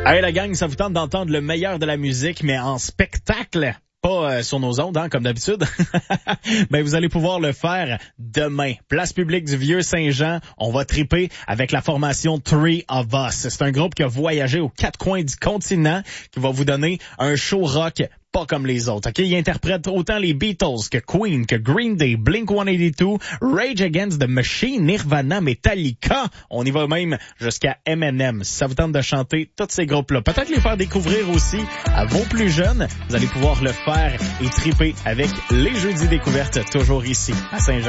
Hey la gang, ça vous tente d'entendre le meilleur de la musique, mais en spectacle? Pas sur nos ondes, comme d'habitude. Ben, vous allez pouvoir le faire demain. Place publique du Vieux-Saint-Jean. On va triper avec la formation Three of Us. C'est un groupe qui a voyagé aux quatre coins du continent, qui va vous donner un show rock pas comme les autres. OK? Il interprète autant les Beatles que Queen, que Green Day, Blink-182, Rage Against the Machine, Nirvana, Metallica. On y va même jusqu'à Eminem. Si ça vous tente de chanter tous ces groupes-là, peut-être les faire découvrir aussi à vos plus jeunes. Vous allez pouvoir le faire et triper avec les Jeudis Découvertes, toujours ici, à Saint-Jean.